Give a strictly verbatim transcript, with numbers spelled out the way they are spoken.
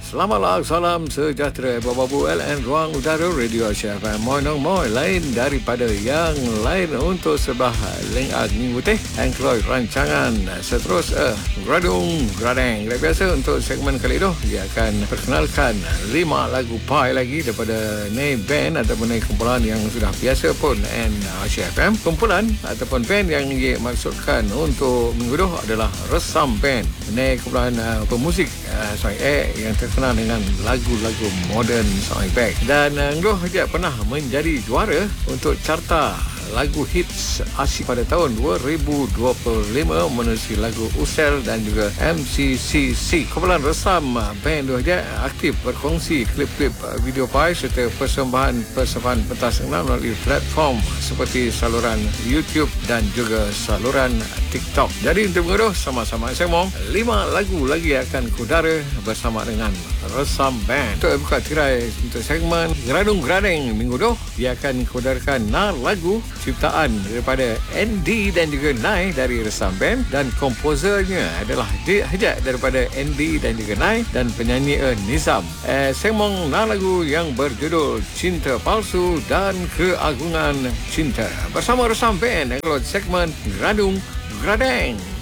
Selamatlah, salam sejahtera Bapak-Bapak L N Ruang Udara Radio Asia F M. Moi nong moi, lain daripada yang lain untuk sebelah lengah minggu teh. Angkloy rancangan seterusnya Gradung Gradeng. Biasa untuk segmen kali ini dia akan perkenalkan lima lagu pai lagi daripada ni band ataupun ni kumpulan yang sudah biasa pun N Asia F M. Kumpulan ataupun band yang dia maksudkan untuk minggu ini adalah Resam Band. Ni kumpulan uh, pemusik uh, sound air yang terkenal dengan lagu-lagu modern soundtrack, dan Nggoh dia pernah menjadi juara untuk carta lagu hits asyik pada tahun dua ribu dua puluh lima menerusi lagu Usel dan juga M C C C. Kumpulan Resam Band dia aktif berkongsi klip-klip video pai serta persembahan-persembahan pentas enam melalui platform seperti saluran YouTube dan juga saluran TikTok. Jadi untuk minggu sama-sama saya mau lima lagu lagi akan kudara bersama dengan Resam Band. Untuk buka tirai untuk segmen Gradung Gradeng minggu ini, dia akan kudarkan enam lagu ciptaan daripada N D dan juga Nai dari Resam Band, dan komposernya adalah Dik Hajat daripada N D dan juga Nai, dan penyanyi uh, Nizam. Eh, segmen enam lagu yang berjudul Cinta Palsu dan Keagungan Cinta bersama Resam Band. Kalau segmen Gradung Gradeng.